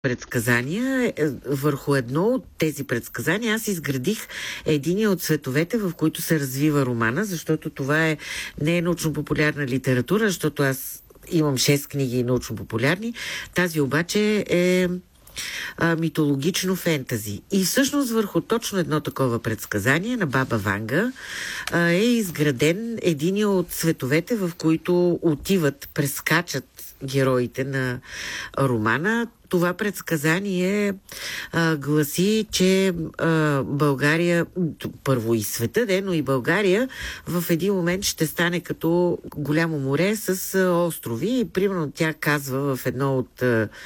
предсказания. Върху едно от тези предсказания аз изградих единия от световете, в които се развива романа, защото това не е научно-популярна литература, защото аз имам 6 книги научно-популярни. Тази обаче е митологично фентази. И всъщност върху точно едно такова предсказание на Баба Ванга е изграден един от световете, в които прескачат героите на романа. Това предсказание гласи, че България, първо и света, но и България в един момент ще стане като голямо море с острови. И примерно тя казва в едно от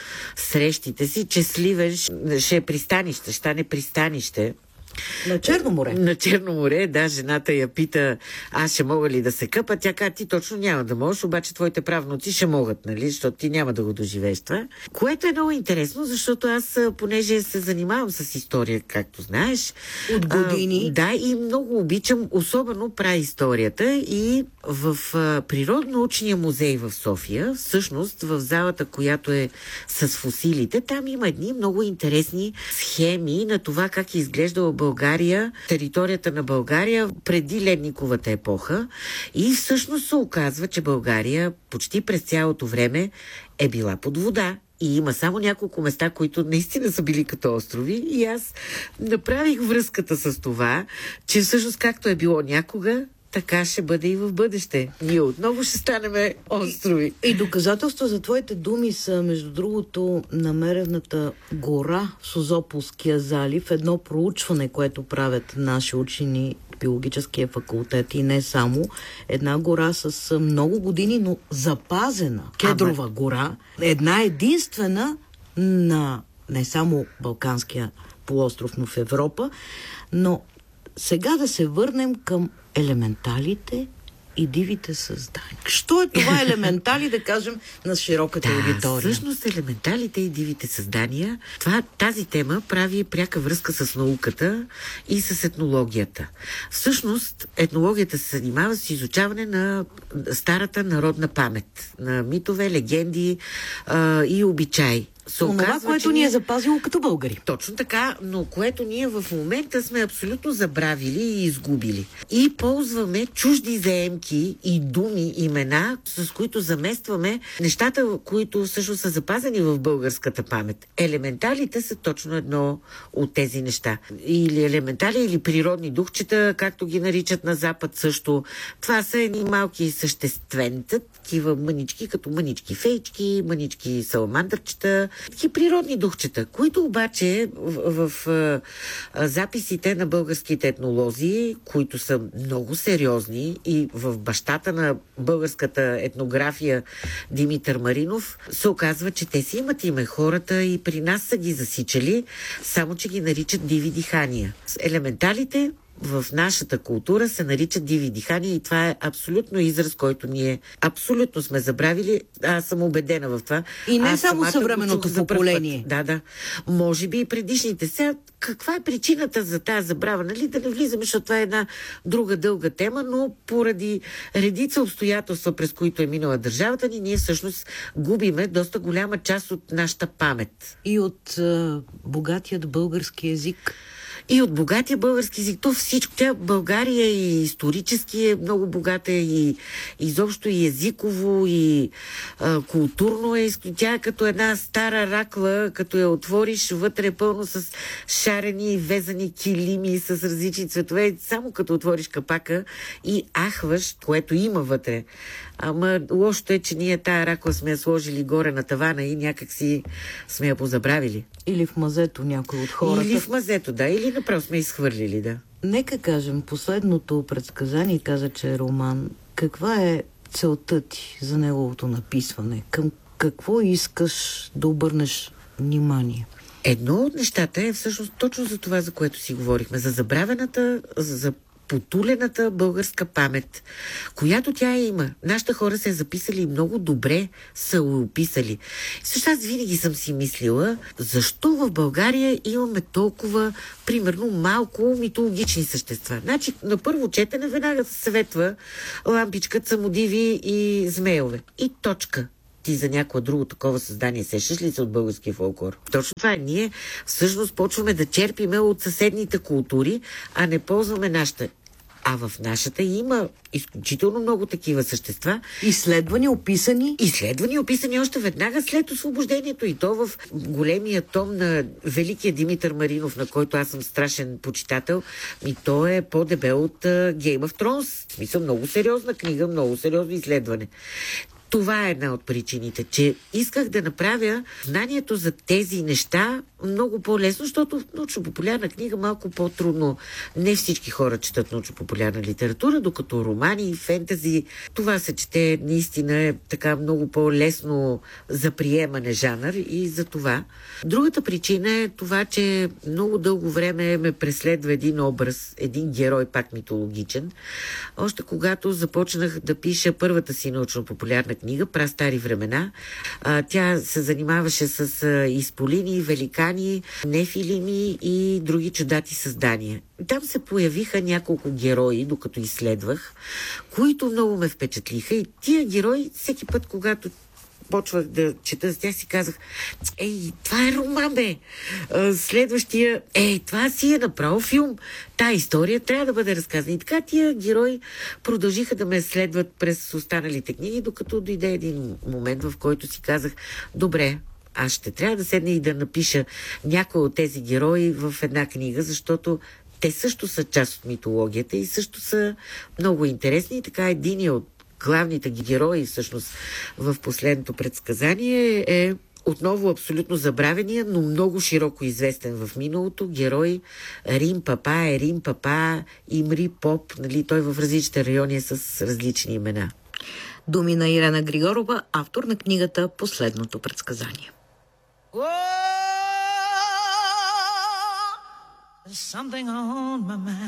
срещите си, че Сливен ще е пристанище, ще стане пристанище. На Черно море. На Черно море, да, жената я пита, аз ще мога ли да се къпа? Тя каза, ти точно няма да можеш, обаче твоите правнуци ще могат, нали, защото ти няма да го доживееш това. Което е много интересно, защото аз, понеже се занимавам с история, както знаеш. От години. Да, и много обичам, особено праисторията, и в Природно-научния музей в София, всъщност в залата, която е с фосилите, там има едни много интересни схеми на това как е изглеждала България, територията на България преди ледниковата епоха, и всъщност се оказва, че България почти през цялото време е била под вода. И има само няколко места, които наистина са били като острови. И аз направих връзката с това, че всъщност както е било някога, така ще бъде и в бъдеще. Ние отново ще станем острови. И доказателство за твоите думи са, между другото, намерената гора в Созополския залив, едно проучване, което правят наши учени в биологическия факултет и не само. Една гора с много години, но запазена. Кедрова гора. Една единствена на не само Балканския полуостров, но в Европа. Но сега да се върнем към елементалите и дивите създания. Що е това елементали, да кажем, на широката аудитория? Всъщност елементалите и дивите създания, тази тема прави пряка връзка с науката и с етнологията. Всъщност етнологията се занимава с изучаване на старата народна памет, на митове, легенди и обичаи. Това, което ни е запазило като българи. Точно така, но което ние в момента сме абсолютно забравили и изгубили. И ползваме чужди заемки и думи, имена, с които заместваме нещата, които всъщност са запазени в българската памет. Елементалите са точно едно от тези неща. Или елементали, или природни духчета, както ги наричат на Запад също. Това са едни малки същественца, такива мънички, като мънички фейчки, мънички саламандърчета, такива природни духчета, които обаче в записите на българските етнолози, които са много сериозни, и в бащата на българската етнография Димитър Маринов, се оказва, че те си имат име. Хората и при нас са ги засичали, само че ги наричат диви дихания. Елементалите в нашата култура се наричат диви дихания и това е абсолютно израз, който ние абсолютно сме забравили. Аз съм убедена в това. И не само съвременното поколение. Да. Може би и предишните. Сега, каква е причината за тази забрава? Нали? Да не влизаме, защото това е една друга дълга тема, но поради редица обстоятелства, през които е минала държавата ни, ние всъщност губиме доста голяма част от нашата памет. И от богатият български език. И от богатия български език. То всичко. България и исторически е много богата, и изобщо и езиково, и културно е. Тя е като една стара ракла, като я отвориш, вътре е пълно с шарени и везани килими с различни цветове. Само като отвориш капака и ахваш, което има вътре. Ама лошото е, че ние тая ракла сме я сложили горе на тавана и някак си сме я позабравили. Или в мазето някой от хората. Или в мазето, да. Или направо сме изхвърлили, да. Нека кажем, последното предсказание каза, че е роман. Каква е целта ти за неговото написване? Към какво искаш да обърнеш внимание? Едно от нещата е всъщност точно за това, за което си говорихме. За забравената, за потулената българска памет, която тя има. Нашите хора се записали и много добре са описали. Също аз винаги съм си мислила, защо в България имаме толкова, примерно, малко митологични същества. Значи, на първо четене веднага се съветва лампичка, самодиви и змееве. И точка. Ти за някое друго такова създание сещаш ли се от българския фолклор? Точно това е. Ние всъщност почваме да черпиме от съседните култури, а не ползваме нашата. А в нашата има изключително много такива същества. Изследвани, описани още веднага след освобождението. И то в големия том на великия Димитър Маринов, на който аз съм страшен почитател. И то е по-дебел от Game of Thrones. В смисъл, много сериозна книга, много сериозно изследване. Това е една от причините, че исках да направя знанието за тези неща много по-лесно, защото научно-популярна книга малко по-трудно. Не всички хора четат научно-популярна литература, докато романи и фентази, това се чете наистина е така много по-лесно за приемане жанър и за това. Другата причина е това, че много дълго време ме преследва един образ, един герой, пак митологичен. Още когато започнах да пиша първата си научно-популярна книга, Прастари времена, тя се занимаваше с изполини, великани, нефилими и други чудати създания. Там се появиха няколко герои, докато изследвах, които много ме впечатлиха и тия герои всеки път, когато почвах да чета с тях, си казах, това е роман, бе! Следващия, това си е направо филм. Та история трябва да бъде разказана. И така тия герои продължиха да ме следват през останалите книги, докато дойде един момент, в който си казах, добре, аз ще трябва да седна и да напиша някой от тези герои в една книга, защото те също са част от митологията и също са много интересни. И така един от главните герои всъщност в последното предсказание е отново абсолютно забравения, но много широко известен в миналото герой Рим Папа, Имри Поп, нали, той в различните райони е с различни имена. Думи на Ирена Григорова, автор на книгата Последното предсказание. Something on my mind.